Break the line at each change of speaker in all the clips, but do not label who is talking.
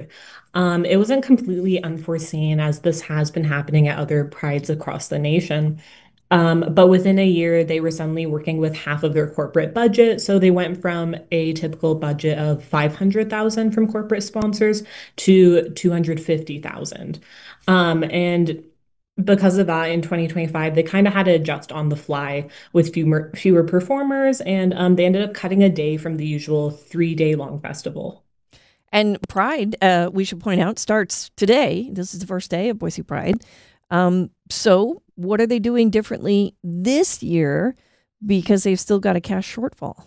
Pride. It wasn't completely unforeseen as this has been happening at other prides across the nation. But within a year, they were suddenly working with half of their corporate budget. So they went from a typical budget of 500,000 from corporate sponsors to 250,000. And because of that, in 2025, they kind of had to adjust on the fly with fewer performers, and they ended up cutting a day from the usual 3 day long festival.
And Pride, we should point out, starts today. This is the first day of Boise Pride. So, what are they doing differently this year because they've still got a cash shortfall?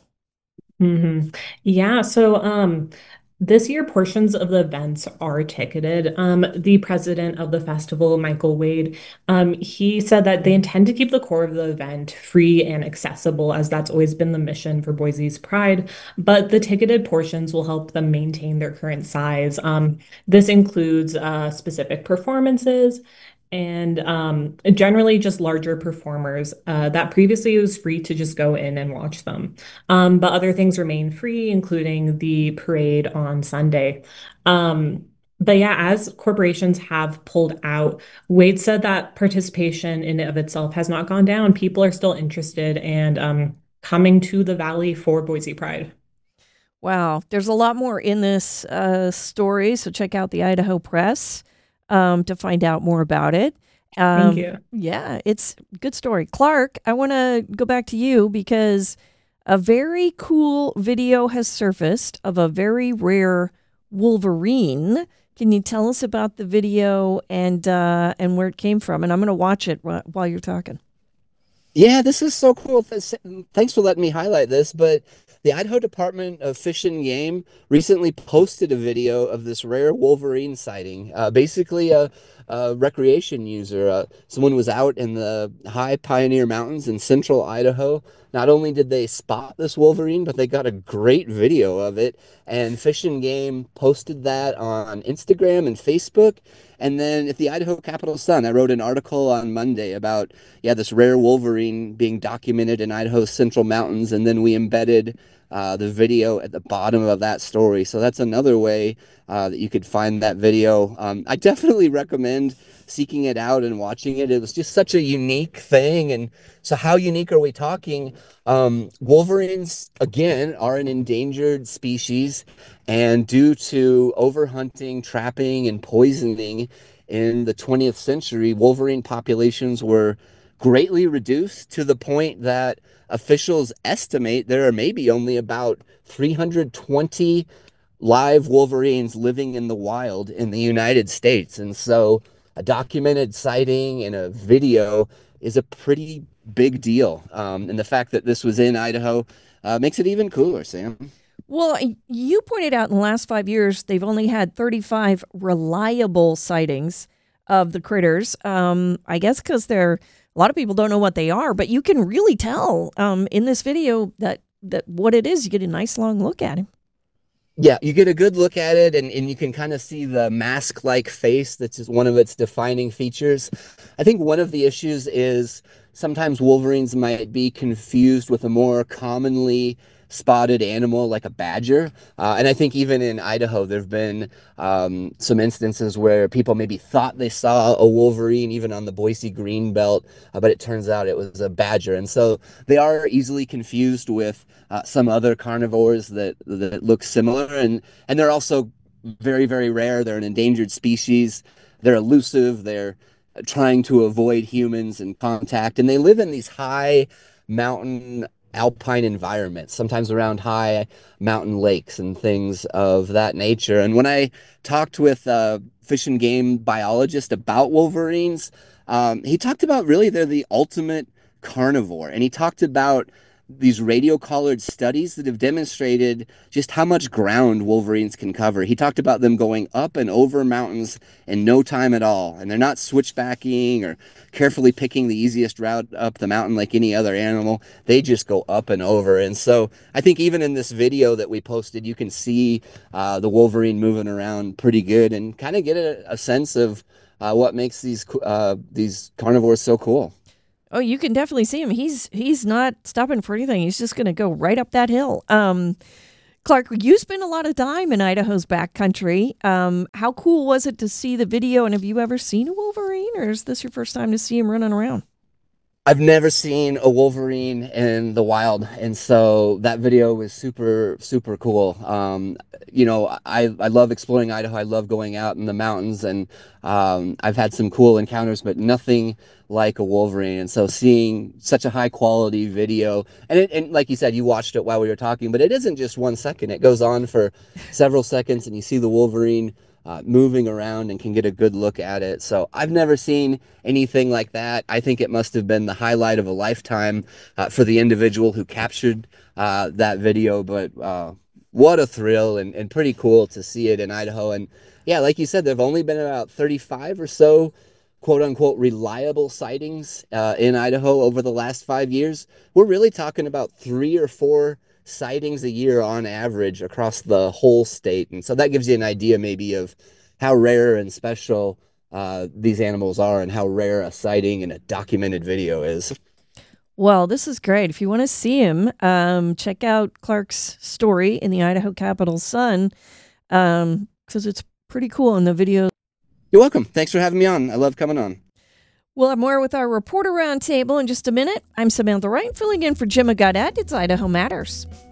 hmm Yeah, so this year portions of the events are ticketed. The president of the festival, Michael Wade, he said that they intend to keep the core of the event free and accessible, as that's always been the mission for Boise's Pride. But the ticketed portions will help them maintain their current size. This includes specific performances and generally just larger performers that previously it was free to just go in and watch them. But other things remain free, including the parade on Sunday. But yeah, as corporations have pulled out, Wade said that participation in and of itself has not gone down. People are still interested and coming to the Valley for Boise Pride.
Wow, there's a lot more in this story. So, check out the Idaho Press to find out more about it.
Thank you.
Yeah, it's a good story. Clark, I want to go back to you because a very cool video has surfaced of a very rare wolverine. Can you tell us about the video and where it came from? And I'm going to watch it while you're talking.
Yeah, this is so cool. Thanks for letting me highlight this. But the Idaho Department of Fish and Game recently posted a video of this rare wolverine sighting. Basically, a recreation user, someone was out in the high Pioneer Mountains in central Idaho. Not only did they spot this wolverine, but they got a great video of it. And Fish and Game posted that on Instagram and Facebook. And then at the Idaho Capital Sun, I wrote an article on Monday about, yeah, this rare wolverine being documented in Idaho's central mountains. And then we embedded the video at the bottom of that story. So that's another way that you could find that video. I definitely recommend seeking it out and watching it. It was just such a unique thing. And so, how unique are we talking? Wolverines, again, are an endangered species. And due to overhunting, trapping, and poisoning in the 20th century, wolverine populations were greatly reduced to the point that officials estimate there are maybe only about 320 live wolverines living in the wild in the United States. And so a documented sighting and a video is a pretty big deal. And the fact that this was in Idaho makes it even cooler, Sam.
Well, you pointed out in the last 5 years, they've only had 35 reliable sightings of the critters. I guess because they're a lot of people don't know what they are, but you can really tell in this video that what it is. You get a nice long look at him.
Yeah, you get a good look at it, and you can kind of see the mask-like face that's just one of its defining features. I think one of the issues is sometimes wolverines might be confused with a more commonly spotted animal like a badger. And I think even in Idaho, there have been some instances where people maybe thought they saw a wolverine even on the Boise Green Belt, but it turns out it was a badger. And so they are easily confused with some other carnivores that look similar, and they're also very, very rare. They're an endangered species. They're elusive. They're trying to avoid humans and contact, and they live in these high mountain alpine environments, sometimes around high mountain lakes and things of that nature. And when I talked with a fish and game biologist about wolverines, he talked about really they're the ultimate carnivore, and he talked about these radio collared studies that have demonstrated just how much ground wolverines can cover. He talked about them going up and over mountains in no time at all. And they're not switchbacking or carefully picking the easiest route up the mountain like any other animal. They just go up and over. And so I think even in this video that we posted, you can see the wolverine moving around pretty good and kind of get a sense of what makes these carnivores so cool.
Oh, you can definitely see him. He's not stopping for anything. He's just going to go right up that hill. Clark, you spend a lot of time in Idaho's backcountry. How cool was it to see the video? And have you ever seen a wolverine, or is this your first time to see him running around?
I've never seen a wolverine in the wild, and so that video was super, super cool. I love exploring Idaho. I love going out in the mountains, and I've had some cool encounters, but nothing like a wolverine. And so seeing such a high quality video, and like you said, you watched it while we were talking, but it isn't just 1 second. It goes on for several seconds, and you see the wolverine moving around and can get a good look at it. So I've never seen anything like that. I think it must have been the highlight of a lifetime for the individual who captured that video. But what a thrill, and pretty cool to see it in Idaho. And yeah, like you said, there've only been about 35 or so quote unquote reliable sightings in Idaho over the last 5 years. We're really talking about 3 or 4 sightings a year on average across the whole state. And so that gives you an idea maybe of how rare and special these animals are, and how rare a sighting and a documented video is.
Well, this is great. If you want to see him, check out Clark's story in the Idaho Capital Sun, because it's pretty cool in the video.
You're welcome. Thanks for having me on. I love coming on.
We'll have more with our reporter roundtable in just a minute. I'm Samantha Wright, filling in for Jim Gaudet. It's Idaho Matters.